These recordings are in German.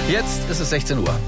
Jetzt ist es 16 Uhr.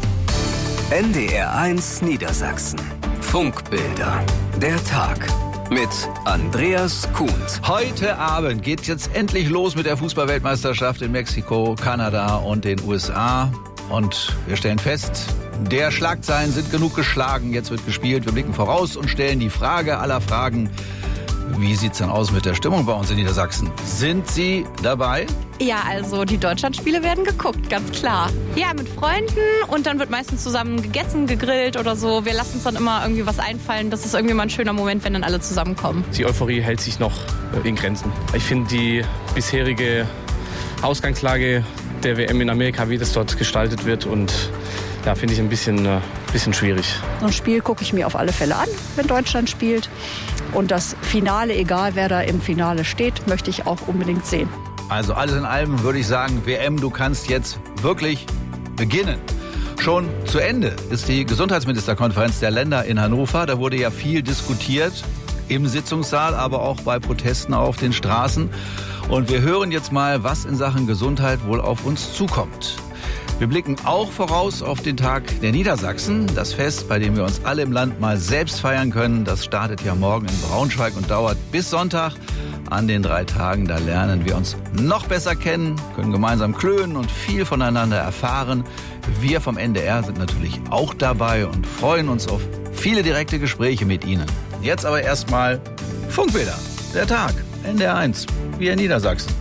NDR1 Niedersachsen. Funkbilder. Der Tag. Mit Andreas Kuhns. Heute Abend geht jetzt endlich los mit der Fußball-Weltmeisterschaft in Mexiko, Kanada und den USA. Und wir stellen fest, der Schlagzeilen sind genug geschlagen. Jetzt wird gespielt. Wir blicken voraus und stellen die Frage aller Fragen. Wie sieht's denn aus mit der Stimmung bei uns in Niedersachsen? Sind Sie dabei? Ja, also die Deutschlandspiele werden geguckt, ganz klar. Ja, mit Freunden und dann wird meistens zusammen gegessen, gegrillt oder so. Wir lassen uns dann immer irgendwie was einfallen. Das ist irgendwie mal ein schöner Moment, wenn dann alle zusammenkommen. Die Euphorie hält sich noch in Grenzen. Ich finde die bisherige Ausgangslage der WM in Amerika, wie das dort gestaltet wird, und ja, finde ich ein bisschen schwierig. So ein Spiel gucke ich mir auf alle Fälle an, wenn Deutschland spielt. Und das Finale, egal wer da im Finale steht, möchte ich auch unbedingt sehen. Also alles in allem würde ich sagen, WM, du kannst jetzt wirklich beginnen. Schon zu Ende ist die Gesundheitsministerkonferenz der Länder in Hannover. Da wurde ja viel diskutiert im Sitzungssaal, aber auch bei Protesten auf den Straßen. Und wir hören jetzt mal, was in Sachen Gesundheit wohl auf uns zukommt. Wir blicken auch voraus auf den Tag der Niedersachsen, das Fest, bei dem wir uns alle im Land mal selbst feiern können. Das startet ja morgen in Braunschweig und dauert bis Sonntag. An den 3 Tagen, da lernen wir uns noch besser kennen, können gemeinsam klönen und viel voneinander erfahren. Wir vom NDR sind natürlich auch dabei und freuen uns auf viele direkte Gespräche mit Ihnen. Jetzt aber erstmal Funkbilder, der Tag, NDR1, wir in Niedersachsen.